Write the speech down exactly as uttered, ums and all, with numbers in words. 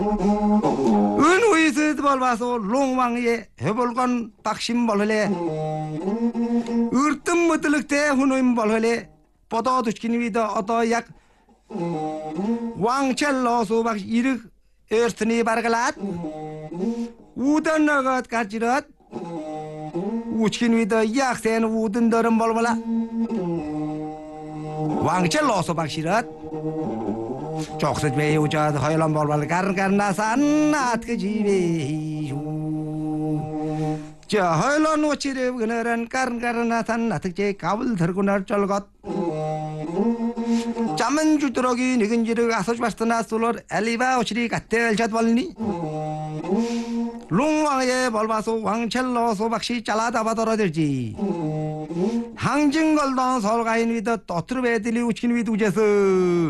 은우이스 볼바소 롱왕의 해볼건 박심 볼래 ırtım mıtılıkte hunuyum bolhele podo düşkini vida oto yak wangchel so bak irik ertini bargalat udan nagat karjirat uçkin vida yak sen udun darım bolbala wangchel so bak shirat Çoksut bey ucad haylan bolbala karn karna sanat ke jive 자, 하일런 오치레 그네란 까른까른나산 나특제 가불 들고날 쩔것 짜면 주도록이 니근지르 아소주바스나 솔로 엘리바 오치리 갓텔 잣발니 롱왕의 벌바소 왕첼로 소박시 잘라다바더러들지 항징걸던 서울가인 위더 떠트르베들이 우치킨 위드 우제스